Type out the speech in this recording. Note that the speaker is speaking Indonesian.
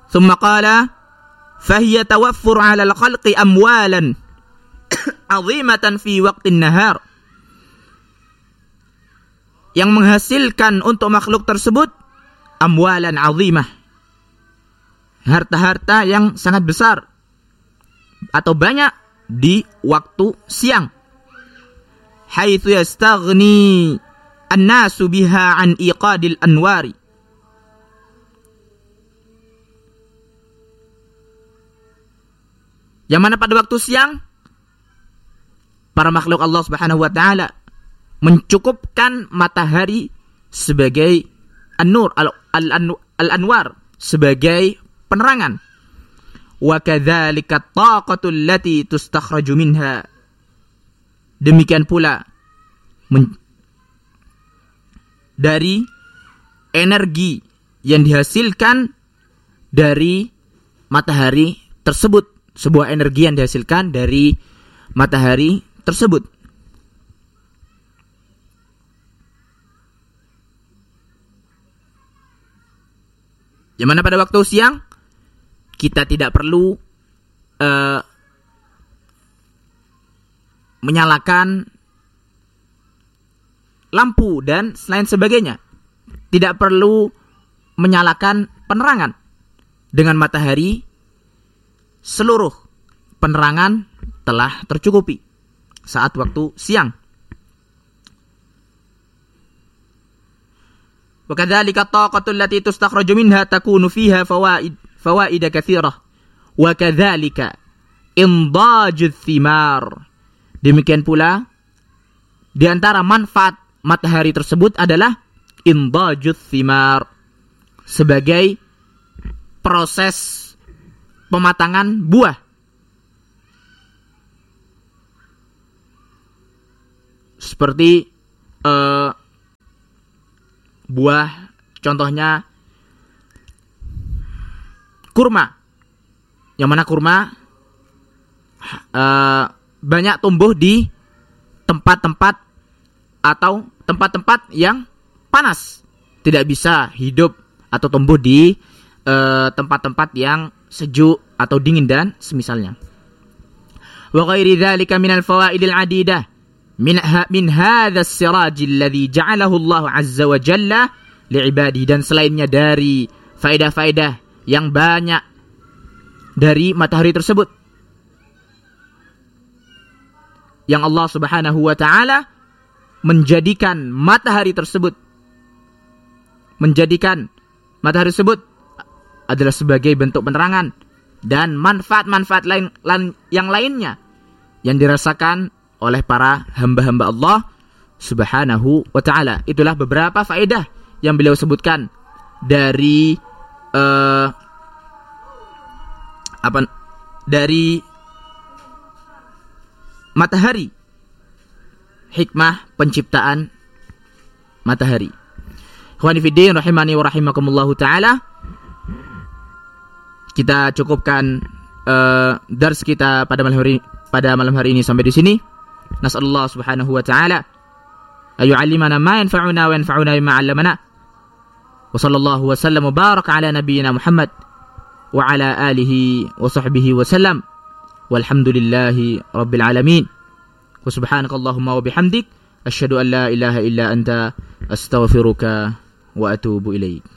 Thumma qala fahiya tawaffur 'ala al-khalqi amwalan 'azimatan fi waqtin nahar. Yang menghasilkan untuk makhluk tersebut amwalan 'azimah, harta-harta yang sangat besar atau banyak di waktu siang. Haitsu yastaghni an-nasu biha an iqadil anwari. Yang mana pada waktu siang para makhluk Allah Subhanahu wa taala mencukupkan matahari sebagai an-nur al-anwar, sebagai penerangan. Wa kadzalika at-taqatu allati tustakhraju minha. Demikian pula dari energi yang dihasilkan dari matahari tersebut, sebuah energi yang dihasilkan dari matahari tersebut. Yang mana pada waktu siang kita tidak perlu menyalakan lampu dan selain sebagainya. Tidak perlu menyalakan penerangan. Dengan matahari seluruh penerangan telah tercukupi saat waktu siang. Wa kadzalika at-taqatu allati tustakhraju minha takunu fiha fawaid katsirah. Wa kadzalika indajul thimar. Demikian pula di antara manfaat matahari tersebut adalah indajul thimar, sebagai proses pematangan buah. Seperti buah, contohnya kurma. Yang mana kurma banyak tumbuh di tempat-tempat atau tempat-tempat yang panas. Tidak bisa hidup atau tumbuh di tempat-tempat yang sejuk atau dingin dan semisalnya. Wa ghairi dzalika minal fawaidil adidah min hadha as-siraj alladhi ja'alahu Allah 'azza wa jalla li'ibadihi, dan selainnya dari faedah-faedah yang banyak dari matahari tersebut yang Allah Subhanahu wa taala menjadikan matahari tersebut adalah sebagai bentuk penerangan dan manfaat-manfaat lain yang lainnya yang dirasakan oleh para hamba-hamba Allah Subhanahu wa taala. Itulah beberapa faedah yang beliau sebutkan dari dari matahari, hikmah penciptaan matahari. Ikhwani fiddin rahimani wa rahimakumullahu taala. Kita cukupkan dars kita pada malam hari ini sampai di sini. Nas'alullah subhanahu wa ta'ala ayu'allimana ma yanfa'una wa yanfa'una bima 'allamana. Wa sallallahu wa sallam wa baraka ala nabiyyina Muhammad wa ala alihi wa sahbihi wa sallam. Walhamdulillahi rabbil alamin. Wa subhanakallahumma wa bihamdik asyhadu an la ilaha illa anta astaghfiruka wa atubu ilaik.